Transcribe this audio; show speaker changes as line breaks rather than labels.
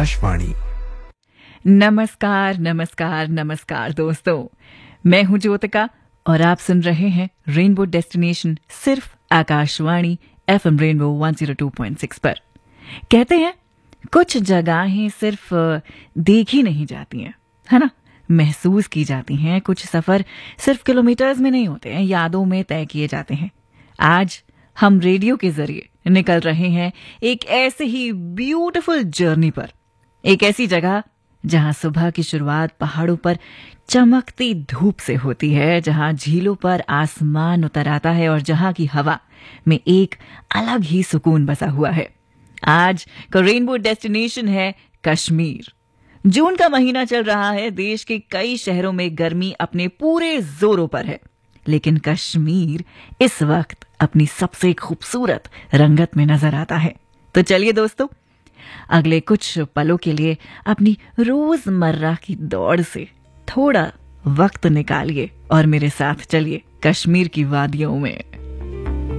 आकाशवाणी।
नमस्कार नमस्कार नमस्कार दोस्तों, मैं हूं ज्योतिका और आप सुन रहे हैं रेनबो डेस्टिनेशन सिर्फ आकाशवाणी FM रेनबो 102.6 पर। कहते हैं कुछ जगहें सिर्फ देखी नहीं जाती हैं, है ना, महसूस की जाती हैं। कुछ सफर सिर्फ किलोमीटर्स में नहीं होते हैं, यादों में तय किए जाते हैं। आज हम रेडियो के जरिए निकल रहे हैं एक ऐसे ही ब्यूटीफुल जर्नी पर, एक ऐसी जगह जहां सुबह की शुरुआत पहाड़ों पर चमकती धूप से होती है, जहां झीलों पर आसमान उतर आता है और जहां की हवा में एक अलग ही सुकून बसा हुआ है। आज का रेनबो डेस्टिनेशन है कश्मीर। जून का महीना चल रहा है, देश के कई शहरों में गर्मी अपने पूरे जोरों पर है, लेकिन कश्मीर इस वक्त अपनी सबसे खूबसूरत रंगत में नजर आता है। तो चलिए दोस्तों, अगले कुछ पलों के लिए अपनी रोजमर्रा की दौड़ से थोड़ा वक्त निकालिए और मेरे साथ चलिए कश्मीर की वादियों में।